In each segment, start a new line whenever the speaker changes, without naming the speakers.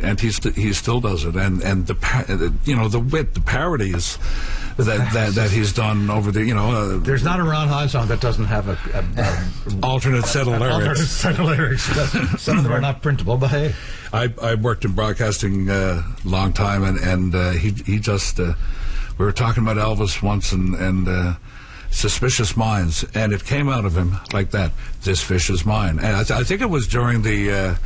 and he still does it, and the wit, the parodies that he's done over the
there's not a Ron Hahn song that doesn't have a
alternate set of lyrics.
Alternate set of lyrics. Some of them are not printable, but hey,
I worked in broadcasting a long time, and he just we were talking about Elvis once, and Suspicious Minds, and it came out of him like that. This fish is mine, and I think it was during the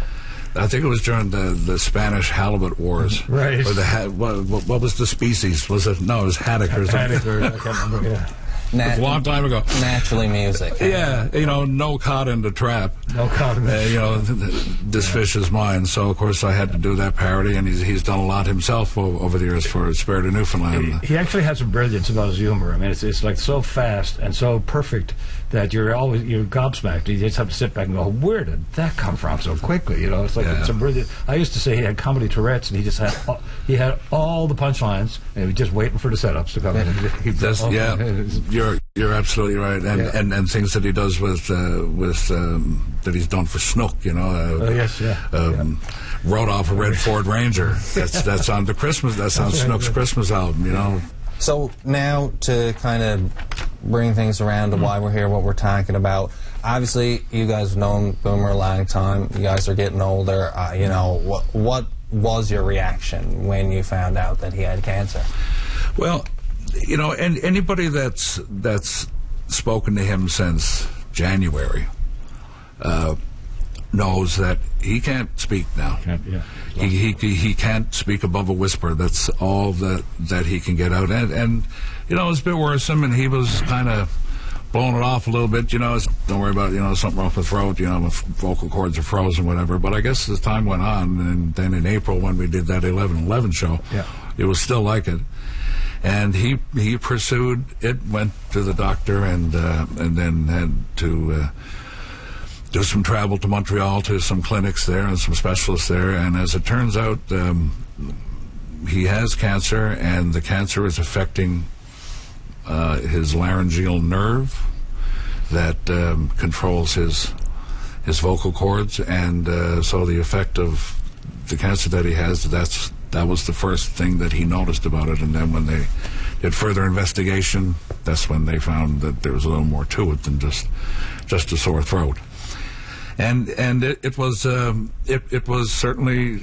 Spanish halibut wars.
Right.
Or what was the species? Was it? No, it was haddock or something.
Haddock, I can't remember. Yeah.
A long time ago.
Naturally music.
Yeah, no caught in the trap.
No caught in the
this fish is mine. So, of course, I had to do that parody, and he's done a lot himself over the years for Spirit of Newfoundland.
He actually has some brilliance about his humor. I mean, it's like so fast and so perfect that you're gobsmacked. You just have to sit back and go, where did that come from so quickly? It's like it's a brilliant. I used to say he had comedy Tourette's, and he just had all the punchlines, and he was just waiting for the setups to come in.
You're absolutely right, and things that he does with that he's done for Snook, wrote off a red Ford Ranger. That's on the Christmas. That's on Snook's Christmas album,
So now to kind of bring things around to why we're here, what we're talking about. Obviously, you guys have known Boomer a long time. You guys are getting older. What was your reaction when you found out that he had cancer?
Well, and anybody that's spoken to him since January knows that he can't speak now. He can't speak above a whisper. That's all that he can get out. And it's a bit worrisome, and he was kind of blowing it off a little bit. Don't worry about something wrong with the throat. My vocal cords are frozen, whatever. But I guess as time went on, and then in April when we did that 11/11 show, it was still like it. And he pursued it, went to the doctor, and then had to do some travel to Montreal to some clinics there and some specialists there. And as it turns out, he has cancer, and the cancer is affecting his laryngeal nerve that controls his vocal cords. And so the effect of the cancer that he has, that was the first thing that he noticed about it. And then when they did further investigation, that's when they found that there was a little more to it than just a sore throat. And it was certainly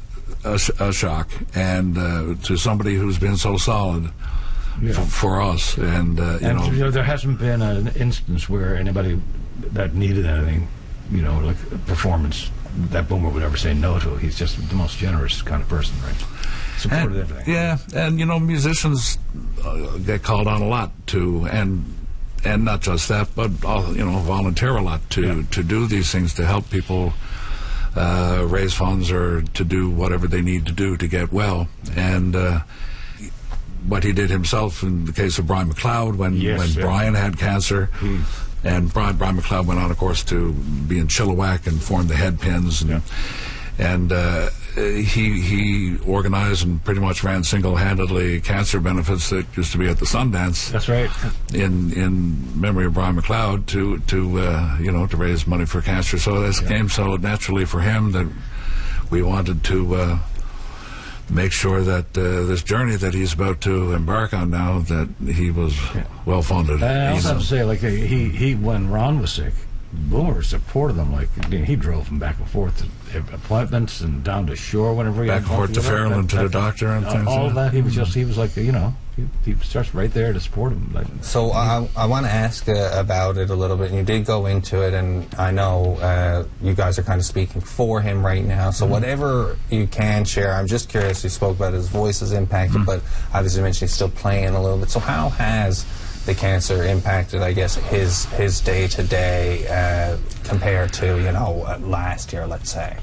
a shock, and to somebody who's been so solid for us. And
there hasn't been an instance where anybody that needed anything, like a performance, that Boomer would ever say no to. He's just the most generous kind of person, right? Supported everything.
Yeah, and musicians get called on a lot to, and not just that, but volunteer a lot to do these things, to help people raise funds or to do whatever they need to do to get well. And what he did himself in the case of Brian McLeod when Brian had cancer. And Brian McLeod went on, of course, to be in Chilliwack and form the Headpins, and he organized and pretty much ran single-handedly cancer benefits that used to be at the Sundance.
That's right.
In memory of Brian McLeod to raise money for cancer. So this came so naturally for him that we wanted to make sure that this journey that he's about to embark on now, that he was well funded.
I also have to say, like he when Ron was sick, Boomer supported them. Like he drove him back and forth to appointments and down to shore whenever he
back and forth to Fairland to the doctor and things.
All of that. He was like he starts right there to support him.
So I want to ask about it a little bit. And you did go into it, and I know you guys are kind of speaking for him right now. So whatever you can share, I'm just curious. You spoke about his voice is impacted, but obviously you mentioned he's still playing a little bit. So how has the cancer impacted, I guess, his day-to-day compared to last year, let's say?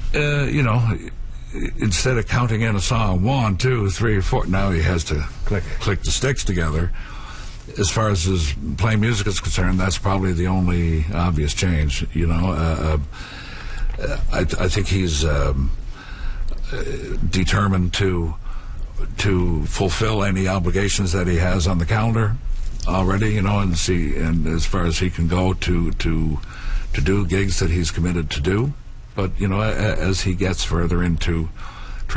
Instead of counting in a song 1, 2, 3, 4, now he has to click the sticks together. As far as his playing music is concerned, that's probably the only obvious change. I think he's determined to fulfill any obligations that he has on the calendar already, and as far as he can go to do gigs that he's committed to do. But as he gets further into